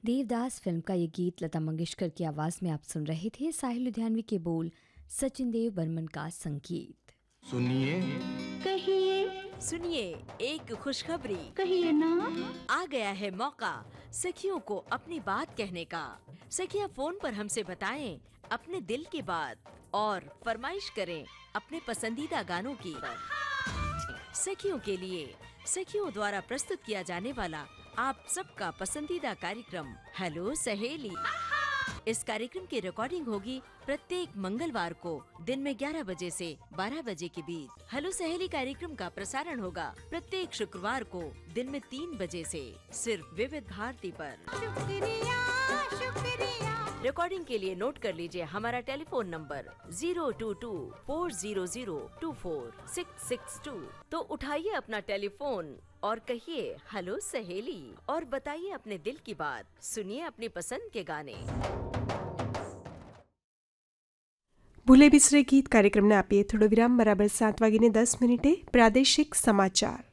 Devdas film का ये गीत लता मंगेशकर की आवाज़ में आप सुन रहे थे। साहिल लुधियानवी के बोल, सचिन देव बर्मन का संगीत। सुनिए कहिए सुनिए एक खुशखबरी। कहिए ना। आ गया है मौका सखियों को अपनी बात कहने का। सखियां फोन पर हमसे बताएं अपने दिल की बात और फरमाइश करें अपने पसंदीदा गानों की। सखियों के लिए सखियों द्वारा प्रस्तुत किया जाने वाला आप सबका पसंदीदा कार्यक्रम हेलो सहेली। इस कार्यक्रम की रिकॉर्डिंग होगी प्रत्येक मंगलवार को दिन में 11 बजे से 12 बजे के बीच। हेलो सहेली कार्यक्रम का प्रसारण होगा प्रत्येक शुक्रवार को दिन में 3 बजे से सिर्फ विविध भारती पर। शुक्रिया शुक्रिया। रिकॉर्डिंग के लिए नोट कर लीजिए हमारा टेलीफोन नंबर 022-400-24662। तो उठाइए अपना टेलीफोन और कहिए हेलो सहेली और बताइए अपने दिल की बात। सुनिए अपनी पसंद के गाने। ભૂલે બિસરે ગીત કાર્યક્રમને આપીએ થોડો વિરામ. બરાબર 7:10 પ્રાદેશિક સમાચાર.